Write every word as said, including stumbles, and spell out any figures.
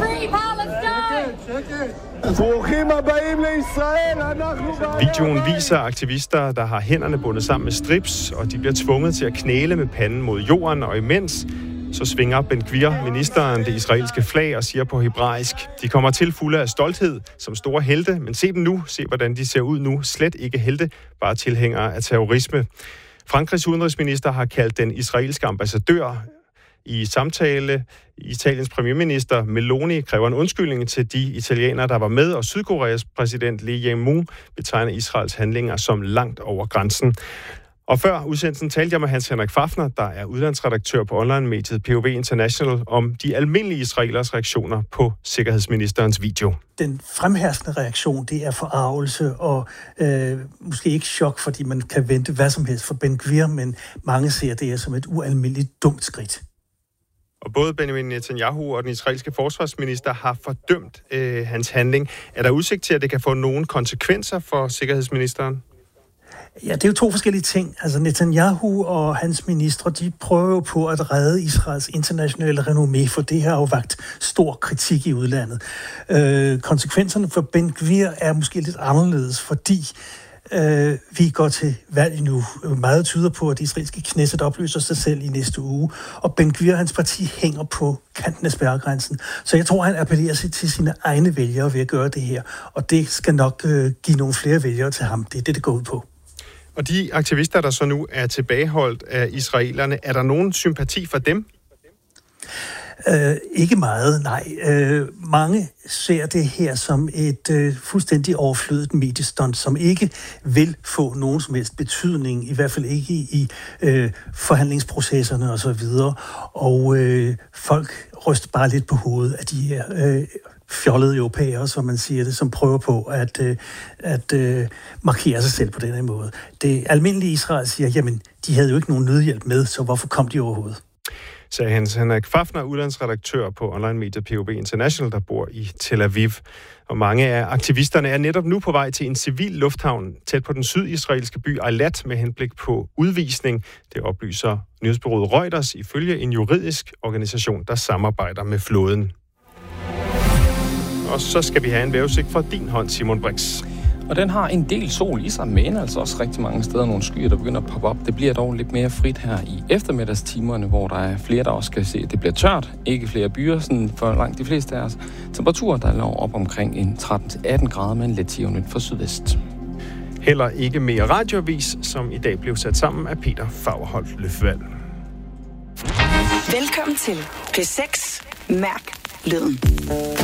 Videoen viser aktivister, der har hænderne bundet sammen med strips, og de bliver tvunget til at knæle med panden mod jorden, og imens så svinger Ben Gvir, ministeren, det israelske flag og siger på hebraisk: de kommer til fulde af stolthed som store helte, men se dem nu, se hvordan de ser ud nu, slet ikke helte, bare tilhængere af terrorisme. Frankrigs udenrigsminister har kaldt den israelske ambassadør i samtale. Italiens premierminister Meloni kræver en undskyldning til de italienere, der var med, og Sydkoreas præsident Lee Jae-myung betegner Israels handlinger som langt over grænsen. Og før udsendelsen talte jeg med Hans Henrik Fafner, der er udlandsredaktør på online-mediet P O V International, om de almindelige israelers reaktioner på sikkerhedsministerens video. Den fremherskende reaktion, det er forargelse og øh, måske ikke chok, fordi man kan vente hvad som helst for Ben Gvir, men mange ser det som et ualmindeligt dumt skridt. Og både Benjamin Netanyahu og den israelske forsvarsminister har fordømt øh, hans handling. Er der udsigt til, at det kan få nogle konsekvenser for sikkerhedsministeren? Ja, det er jo to forskellige ting. Altså Netanyahu og hans ministre, de prøver på at redde Israels internationale renommé, for det har jo vakt stor kritik i udlandet. Øh, konsekvenserne for Ben Gvir er måske lidt anderledes, fordi øh, vi går til valg nu. Meget tyder på, at det israelske Knesset opløser sig selv i næste uge, og Ben Gvir og hans parti hænger på kanten af spærregrænsen. Så jeg tror, han appellerer sig til sine egne vælgere ved at gøre det her, og det skal nok øh, give nogle flere vælgere til ham. Det er det, det går ud på. Og de aktivister, der så nu er tilbageholdt af israelerne, er der nogen sympati for dem? Øh, ikke meget, nej. Øh, mange ser det her som et øh, fuldstændig overflødet mediestunt, som ikke vil få nogen som helst betydning, i hvert fald ikke i øh, forhandlingsprocesserne osv. Og øh, folk ryster bare lidt på hovedet af de her øh, fjollede europæere, som man siger det, som prøver på at, øh, at øh, markere sig selv på den her måde. Det almindelige Israel siger, jamen, de havde jo ikke nogen nødhjælp med, så hvorfor kom de overhovedet? Sagde Hans Henrik Fafner, udlandsredaktør på online-mediet P O V International, der bor i Tel Aviv. Og mange af aktivisterne er netop nu på vej til en civil lufthavn tæt på den sydisraelske by Eilat med henblik på udvisning. Det oplyser nyhedsbureauet Reuters ifølge en juridisk organisation, der samarbejder med flåden. Og så skal vi have en vejrudsigt fra din hånd, Simon Brix. Og den har en del sol i sig, men altså også rigtig mange steder nogle skyer, der begynder at poppe op. Det bliver dog lidt mere frit her i eftermiddagstimerne, hvor der er flere, der også kan se, at det bliver tørt. Ikke flere byer, sådan for langt de fleste af os. Temperaturer, der er op omkring en tretten til atten grader med en let tivnyt fra sydvest. Heller ikke mere radioavis, som i dag blev sat sammen af Peter Fagerholt Løfvald. Velkommen til P seks. Mærk lyden.